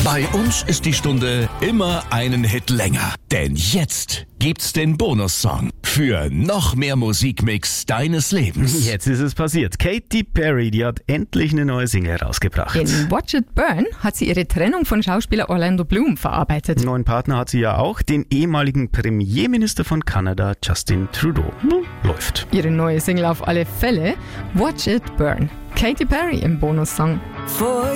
Bei uns ist die Stunde immer einen Hit länger. Denn jetzt gibt's den Bonussong für noch mehr Musikmix deines Lebens. Jetzt ist es passiert. Katy Perry, die hat endlich eine neue Single rausgebracht. In Watch It Burn hat sie ihre Trennung von Schauspieler Orlando Bloom verarbeitet. Einen neuen Partner hat sie ja auch, den ehemaligen Premierminister von Kanada, Justin Trudeau. Läuft. Ihre neue Single auf alle Fälle, Watch It Burn. Katy Perry im Bonussong.